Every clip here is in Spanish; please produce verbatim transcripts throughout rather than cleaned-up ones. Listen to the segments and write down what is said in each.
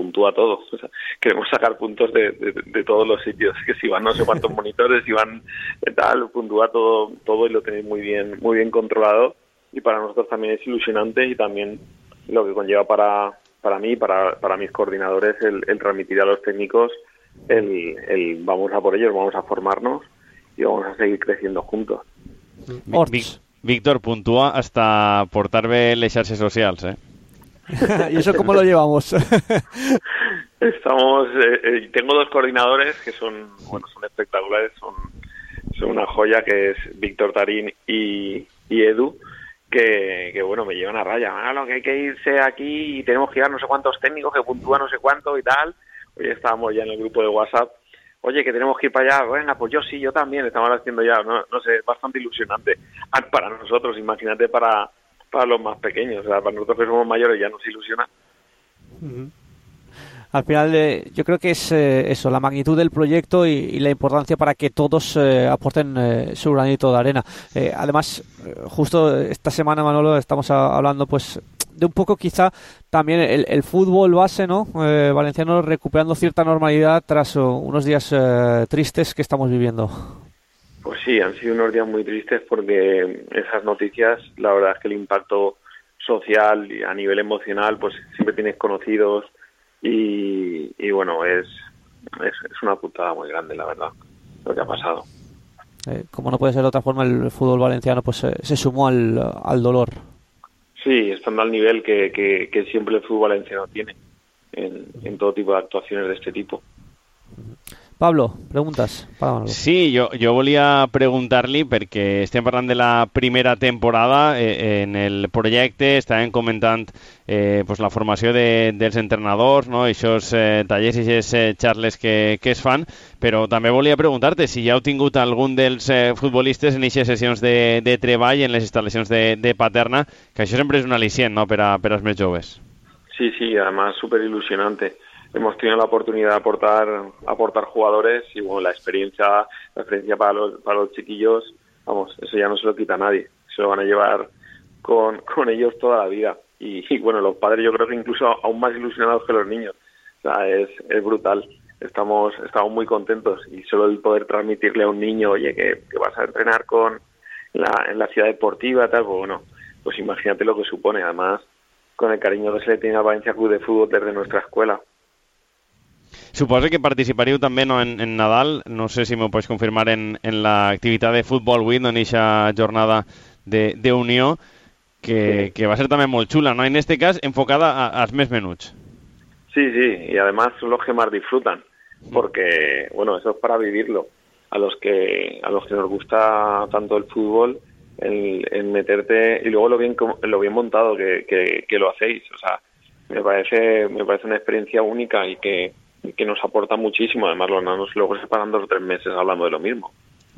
puntúa todo. O sea, queremos sacar puntos de, de, de todos los sitios, que si van no sé cuántos monitores, si van tal, puntúa todo, todo y lo tenéis muy bien, muy bien controlado, y para nosotros también es ilusionante, y también lo que conlleva para, para mí, para, para mis coordinadores, el, el transmitir a los técnicos el, el vamos a por ellos, vamos a formarnos y vamos a seguir creciendo juntos. Vic, Víctor, puntúa hasta portar bé les xarxes socials, ¿eh? ¿Y eso cómo lo llevamos? Estamos, eh, eh, tengo dos coordinadores que son, bueno, son espectaculares, son, son una joya, que es Víctor Tarín y, y Edu, que, que bueno, me llevan a raya. Ah, lo que hay que irse aquí y tenemos que llevar no sé cuántos técnicos que puntúan no sé cuánto y tal. Hoy estábamos ya en el grupo de WhatsApp. Oye, que tenemos que ir para allá. Venga, pues yo sí, yo también. Estamos haciendo ya, no, no sé, bastante ilusionante para nosotros. Imagínate para, para los más pequeños. O sea, para nosotros que somos mayores ya nos ilusiona. Uh-huh. Al final, eh, yo creo que es eh, eso, la magnitud del proyecto y, y la importancia para que todos eh, aporten eh, su granito de arena. Eh, además, eh, justo esta semana, Manolo, estamos a, hablando pues de un poco quizá también el, el fútbol base, ¿no? Eh, valenciano recuperando cierta normalidad tras uh, unos días eh, tristes que estamos viviendo. Pues sí, han sido unos días muy tristes, porque esas noticias, la verdad es que el impacto social y a nivel emocional, pues siempre tienes conocidos y, y bueno, es, es es una putada muy grande, la verdad, lo que ha pasado. Eh, como no puede ser de otra forma, el fútbol valenciano pues eh, se sumó al, al dolor. Sí, estando al nivel que, que, que siempre el fútbol valenciano tiene en, en todo tipo de actuaciones de este tipo. Pablo, preguntes para Manolo. Sí, jo, jo volia preguntar-li, perquè estem parlant de la primera temporada eh, en el projecte, estàvem comentant eh, pues la formació de, dels entrenadors, no? Aquests eh, tallers i aquestes eh, xarles que, que es fan, però també volia preguntar-te si ja heu tingut algun dels eh, futbolistes en aquestes sessions de, de treball en les instal·lacions de, de Paterna, que això sempre és un al·licient, no?, per a, per als més joves. Sí, sí, además súper ilusionante. Hemos tenido la oportunidad de aportar aportar jugadores y bueno, la experiencia la experiencia para los para los chiquillos, vamos, eso ya no se lo quita a nadie, se lo van a llevar con con ellos toda la vida, y, y bueno, los padres yo creo que incluso aún más ilusionados que los niños. O sea, es es brutal. Estamos estamos muy contentos, y solo el poder transmitirle a un niño, oye, que, que vas a entrenar con la en la ciudad deportiva tal, pues bueno, pues imagínate lo que supone, además con el cariño que se le tiene a Valencia Club de Fútbol desde nuestra escuela. Suposo que participaríeu també, no, en, en Nadal, no sé si m'ho pots confirmar, en, en l'activitat de Football Week, en aquesta jornada de, de unió, que, sí. que va a ser també molt xula, ¿no? En este cas, enfocada a, als més menuts. Sí, sí, y además son los que más disfrutan, porque, bueno, eso es para vivirlo. A los que a los que nos gusta tanto el fútbol, el, el meterte, y luego lo bien lo bien montado que, que, que lo hacéis, o sea, me parece me parece una experiencia única y que que nos aporta muchísimo. Además, los nanos luego se paran dos o tres meses hablando de lo mismo.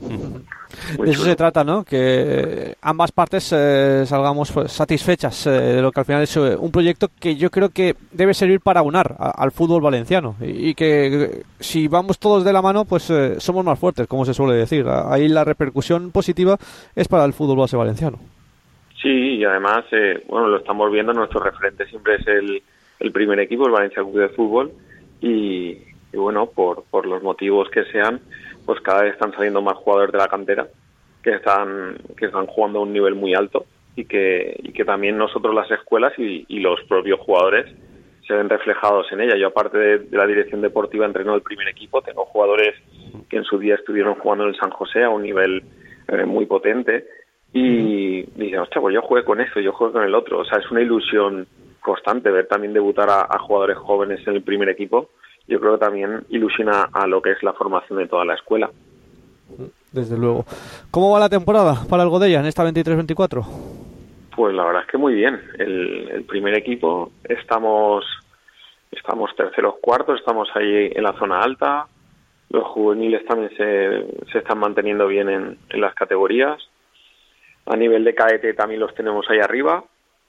De eso se trata, ¿no? Que ambas partes eh, salgamos pues, satisfechas eh, de lo que al final es eh, un proyecto que yo creo que debe servir para unar a, al fútbol valenciano, y, y que eh, si vamos todos de la mano, pues eh, somos más fuertes, como se suele decir. Ahí la repercusión positiva es para el fútbol base valenciano. Sí, y además, eh, bueno, lo estamos viendo, nuestro referente siempre es el, el primer equipo, el Valencia Club de Fútbol. Y, y bueno, por, por los motivos que sean, pues cada vez están saliendo más jugadores de la cantera que están que están jugando a un nivel muy alto, y que y que también nosotros, las escuelas y, y los propios jugadores, se ven reflejados en ella. Yo, aparte de, de la dirección deportiva, entreno el primer equipo, tengo jugadores que en su día estuvieron jugando en el San José a un nivel eh, muy potente, y dicen, hostia, pues yo jugué con esto, yo jugué con el otro. O sea, es una ilusión constante ver también debutar a, a jugadores jóvenes en el primer equipo. Yo creo que también ilusiona a lo que es la formación de toda la escuela. Desde luego. ¿Cómo va la temporada para el Godella en esta veintitrés veinticuatro? Pues la verdad es que muy bien. El, el primer equipo estamos estamos terceros, cuartos, estamos ahí en la zona alta. Los juveniles también se, se están manteniendo bien en, en las categorías. A nivel de cadete también los tenemos ahí arriba.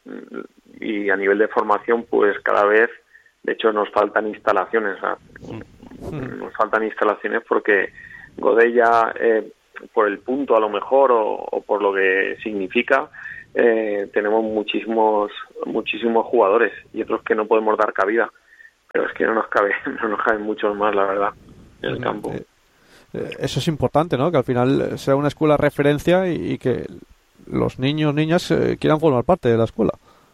Y a nivel de formación, pues cada vez, de hecho, nos faltan instalaciones. O sea, nos faltan instalaciones porque Godella, eh, por el punto a lo mejor, o, o por lo que significa, eh, tenemos muchísimos muchísimos jugadores, y otros que no podemos dar cabida. pero es que no nos cabe, no nos caben muchos más, la verdad, en el campo. Eh, eh, eso es importante, ¿no? Que al final sea una escuela referencia y, y que los niños, niñas eh, quieran formar parte de la escuela.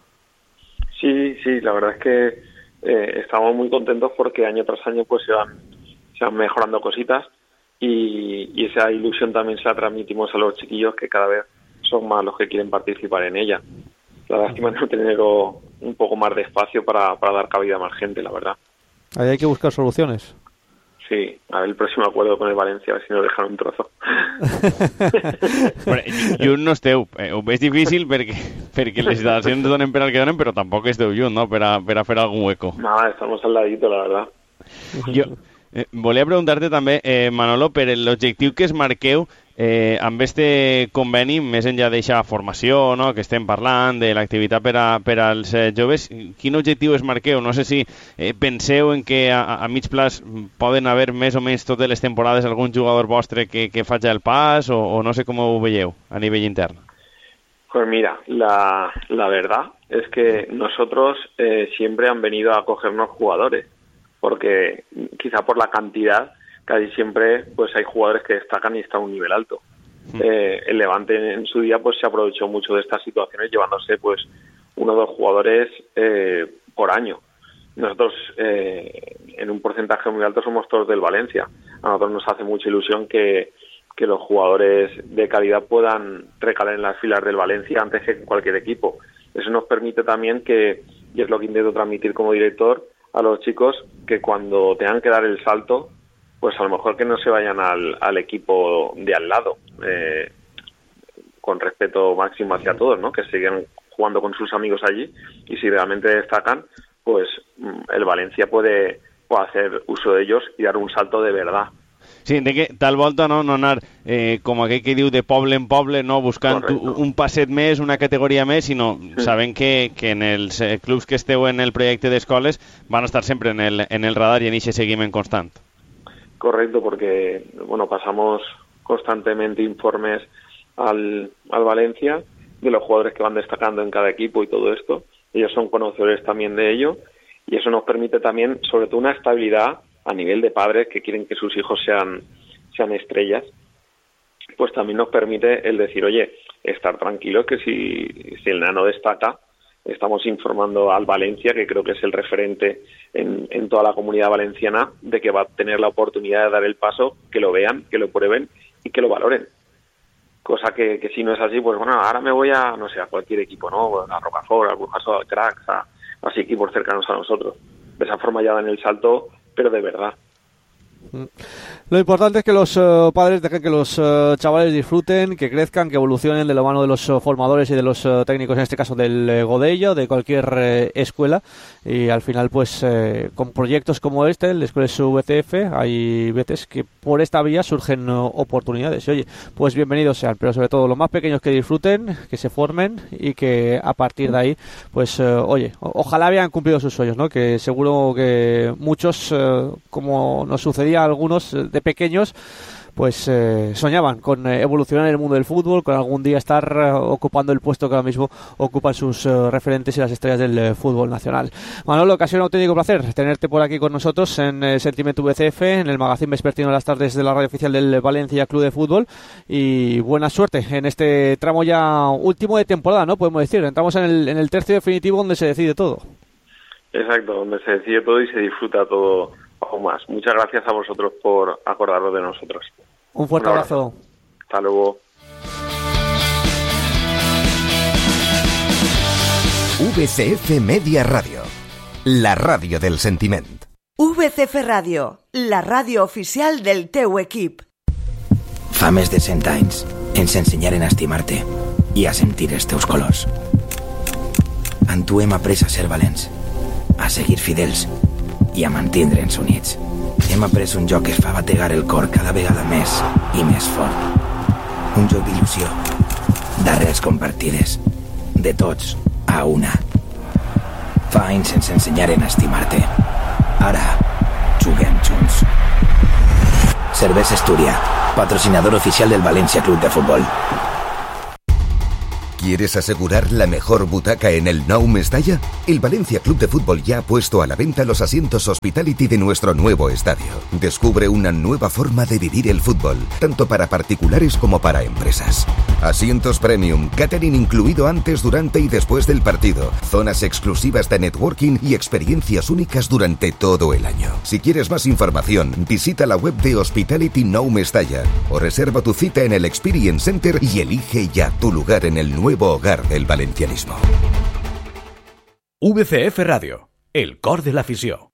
Sí, sí, la verdad es que eh, estamos muy contentos porque año tras año pues se van, se van mejorando cositas y, y esa ilusión también se la transmitimos a los chiquillos, que cada vez son más los que quieren participar en ella. La lástima es no tener un poco más de espacio para, para dar cabida a más gente, la verdad. Ahí hay que buscar soluciones. Sí, a ver el próximo acuerdo con el Valencia, a ver si nos dejan un trozo. Bueno, Jun no esteu. Eh, ho veig difícil perquè, perquè les instal·lacions donen per al que donen, però tampoc esteu Jun, no?, per a, per a fer algun hueco. Nada, estamos al ladito, la verdad. Jo eh, volia preguntar-te també, eh, Manolo, per l'objectiu que es marqueu eh, amb este conveni, més enllà d'eixa formació, no?, que estem parlant, de l'activitat per, a, per als eh, joves, quin objectiu es marqueu? No sé si eh, penseu en que a, a mig plaç poden haver més o menys totes les temporades algun jugador vostre que, que faci el pas, o, o no sé com ho veieu a nivell intern. Pues mira, la, la verdad es que nosotros eh, siempre han venido a cogernos jugadores, porque quizá por la cantidad casi siempre pues hay jugadores que destacan y están a un nivel alto. Eh, el Levante en su día pues se aprovechó mucho de estas situaciones, llevándose pues uno o dos jugadores eh, por año. Nosotros eh, en un porcentaje muy alto somos todos del Valencia. A nosotros nos hace mucha ilusión que, que los jugadores de calidad puedan recalar en las filas del Valencia antes que cualquier equipo. Eso nos permite también que, y es lo que intento transmitir como director a los chicos, que cuando tengan que dar el salto, pues a lo mejor que no se vayan al, al equipo de al lado, eh, con respeto máximo hacia todos, ¿no? Que sigan jugando con sus amigos allí, y si realmente destacan, pues el Valencia puede, puede hacer uso de ellos y dar un salto de verdad. Sí, de que tal volta no, no anar eh, com aquell que diu de poble en poble, no buscant Correcto. un passet més, una categoria més, sinó sí. sabent que, que en els eh, clubs que esteu en el projecte d'escoles van estar sempre en el, en el radar y en ese seguiment constant. Correcto, porque bueno, pasamos constantemente informes al, al Valencia de los jugadores que van destacando en cada equipo y todo esto. Ellos son conocedores también de ello, y eso nos permite también, sobre todo, una estabilidad a nivel de padres que quieren que sus hijos sean, sean estrellas. Pues también nos permite el decir, oye, estar tranquilos que si, si el nano destaca, estamos informando al Valencia, que creo que es el referente en, en toda la comunidad valenciana, de que va a tener la oportunidad de dar el paso, que lo vean, que lo prueben y que lo valoren. Cosa que, que si no es así, pues bueno, ahora me voy a, no sé, a cualquier equipo, ¿no? A Rocafort, al Burjasot, al Cracks, a, a así equipos cercanos a nosotros. De esa forma ya dan el salto, pero de verdad. Lo importante es que los uh, padres dejen que los uh, chavales disfruten, que crezcan, que evolucionen de la mano de los uh, formadores y de los uh, técnicos, en este caso del uh, Godella o de cualquier uh, escuela, y al final pues uh, con proyectos como este, el Escuela V C F, hay veces que por esta vía surgen uh, oportunidades, y oye, pues bienvenidos sean, pero sobre todo los más pequeños que disfruten, que se formen y que a partir de ahí pues uh, oye, o- ojalá hayan cumplido sus sueños, ¿no? Que seguro que muchos, uh, como nos sucedía a algunos uh, de pequeños, pues eh, soñaban con eh, evolucionar en el mundo del fútbol, con algún día estar eh, ocupando el puesto que ahora mismo ocupan sus eh, referentes y las estrellas del eh, fútbol nacional. Manolo, que ha sido un auténtico placer tenerte por aquí con nosotros en eh, Sentimiento V C F, en el magazín vespertino de las tardes de la radio oficial del Valencia Club de Fútbol, y buena suerte en este tramo ya último de temporada, ¿no? Podemos decir, entramos en el, en el tercio definitivo donde se decide todo. Exacto, donde se decide todo y se disfruta todo aún más. Muchas gracias a vosotros por acordaros de nosotros. Un fuerte Un abrazo. abrazo. Hasta luego. V C F Media Radio, la ràdio del sentiment. V C F Ràdio, la ràdio oficial del teu equip. Fa més de cent anys ens ensenyaren a estimar-te i a sentir els teus colors. En tu hem après a ser valents, a seguir fidels i a mantindre'ns units. Hem après un joc que es fa bategar el cor cada vegada més i més fort. Un joc d'il·lusió, d'arrels compartides, de tots a una. Fa anys ens ensenyaren a estimar-te. Ara juguem junts. Cervesa Astúria, patrocinador oficial del Valencia Club de Fútbol. ¿Quieres asegurar la mejor butaca en el Nou Mestalla? El Valencia Club de Fútbol ya ha puesto a la venta los asientos Hospitality de nuestro nuevo estadio. Descubre una nueva forma de vivir el fútbol, tanto para particulares como para empresas. Asientos premium, catering incluido antes, durante y después del partido, zonas exclusivas de networking y experiencias únicas durante todo el año. Si quieres más información, visita la web de Hospitality Nou Mestalla o reserva tu cita en el Experience Center y elige ya tu lugar en el nuevo hogar del valencianismo. V C F Radio, el cor de l'afició.